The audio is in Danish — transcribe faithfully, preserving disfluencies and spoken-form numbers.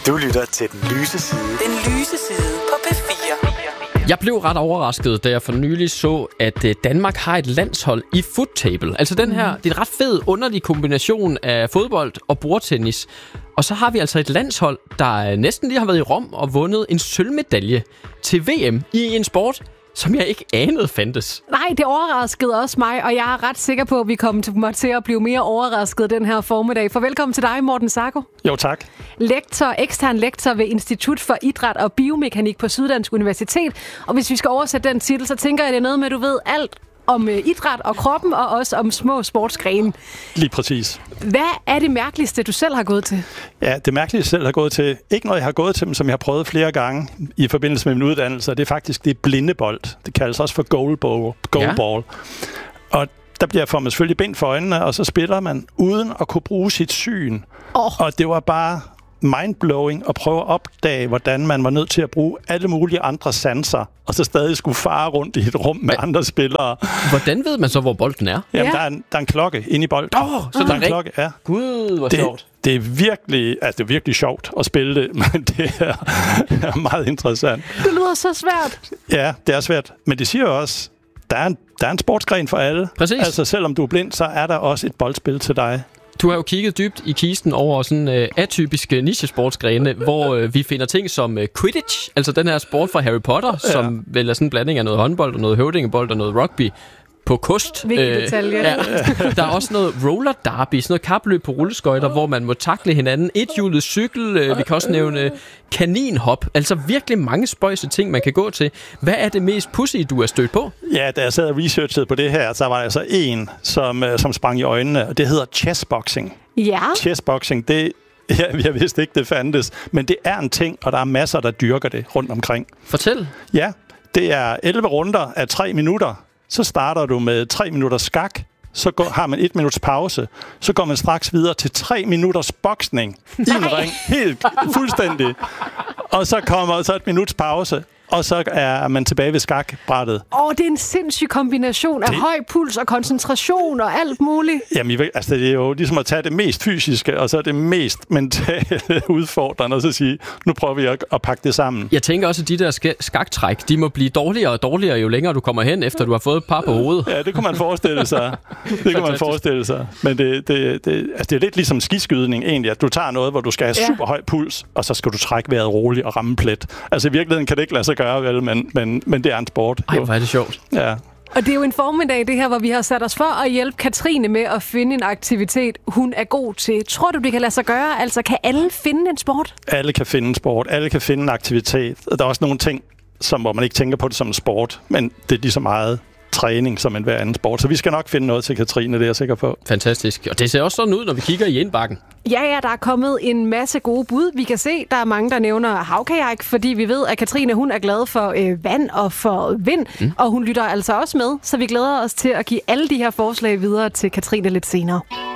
Du lytter til Den Lyse Side. Den Lyse Side på P fire. Jeg blev ret overrasket, da jeg for nylig så, at Danmark har et landshold i foot-table. Altså den her, det er en ret fed, underlig kombination af fodbold og bordtennis. Og så har vi altså et landshold, der næsten lige har været i Rom og vundet en sølvmedalje til V M i en sport, som jeg ikke anede fandtes. Nej, det overraskede også mig, og jeg er ret sikker på, at vi kommer til at blive mere overrasket den her formiddag. For velkommen til dig, Morten Sacco. Jo, tak. Lektor, ekstern lektor ved Institut for Idræt og Biomekanik på Syddansk Universitet. Og hvis vi skal oversætte den titel, så tænker jeg, det er noget med, at du ved alt om idræt og kroppen, og også om små sportsgrene. Lige præcis. Hvad er det mærkeligste, du selv har gået til? Ja, det mærkeligste, jeg selv har gået til, ikke noget, jeg har gået til, men som jeg har prøvet flere gange i forbindelse med min uddannelse, det er faktisk det blindebold. Det kaldes også for goalball. goalball. Ja. Og der bliver for man selvfølgelig bind for øjnene, og så spiller man uden at kunne bruge sit syn. Oh. Og det var bare mindblowing at prøve at opdage, hvordan man var nødt til at bruge alle mulige andre sanser, og så stadig skulle fare rundt i et rum med andre spillere. Hvordan ved man så, hvor bolden er? Jamen, ja. der, er en, der er en klokke inde i bolden. Åh, oh, så der der er en klokke, ja. Gud, hvor det, sjovt. Det er virkelig, altså det er virkelig sjovt at spille det, men det er, er meget interessant. Det lyder så svært. Ja, det er svært, men det siger jo også, der er en, der er en sportsgren for alle. Præcis. Altså, selvom du er blind, så er der også et boldspil til dig. Du har jo kigget dybt i kisten over sådan øh, atypiske nichesportsgrene, hvor øh, vi finder ting som øh, Quidditch, altså den her sport fra Harry Potter, ja. Som vel er sådan en blanding af noget håndbold og noget høvdingebold og noget rugby på kost. Vigtig detalje. Ja. Der er også noget roller derby, sådan noget kapløb på rulleskøjter, hvor man må takle hinanden. Ethjulet cykel, øh, vi kan også nævne kaninhop. Altså virkelig mange spøjse ting, man kan gå til. Hvad er det mest pussy, du er stødt på? Ja, da jeg sad og researchede på det her, så var der altså en, som, øh, som sprang i øjnene, og det hedder chessboxing. Ja. Chessboxing, det ja, jeg vidste ikke, det fandtes, men det er en ting, og der er masser, der dyrker det rundt omkring. Fortæl. Ja, det er elleve runder af tre minutter. Så starter du med tre minutters skak, så går, har man et minuts pause, så går man straks videre til tre minutters boksning i en ring, helt fuldstændig. Og så kommer så et minuts pause, og så er man tilbage ved skakbrættet. Åh, det er en sindssyg kombination af det... høj puls og koncentration og alt muligt. Jamen, altså, det er jo ligesom at tage det mest fysiske, og så det mest mentale udfordrende, og så sige, nu prøver vi at, at pakke det sammen. Jeg tænker også, at de der sk- skaktræk, de må blive dårligere og dårligere, jo længere du kommer hen, efter du har fået et par på hovedet. Ja, det kunne man forestille sig. Det kunne man forestille sig. Men det, det, det, altså, det er lidt ligesom skiskydning egentlig, at du tager noget, hvor du skal have super høj puls, og så skal du trække vejret roligt og ramme plet. Altså i virkeligheden kan det ikke lade sig gøre, vel, men, men, men det er en sport. Ej, hvor er det sjovt. Ja. Og det er jo en formiddag, det her, hvor vi har sat os for at hjælpe Katrine med at finde en aktivitet, hun er god til. Tror du, det kan lade sig gøre? Altså, kan alle finde en sport? Alle kan finde en sport. Alle kan finde en aktivitet. Der er også nogle ting, som, hvor man ikke tænker på det som en sport, men det er lige så meget træning som en hver anden sport. Så vi skal nok finde noget til Katrine, det er jeg sikker på. Fantastisk. Og det ser også sådan ud, når vi kigger i indbakken. Ja, ja, der er kommet en masse gode bud. Vi kan se, der er mange, der nævner havkajak, fordi vi ved, at Katrine, hun er glad for øh, vand og for vind, mm. og hun lytter altså også med, så vi glæder os til at give alle de her forslag videre til Katrine lidt senere.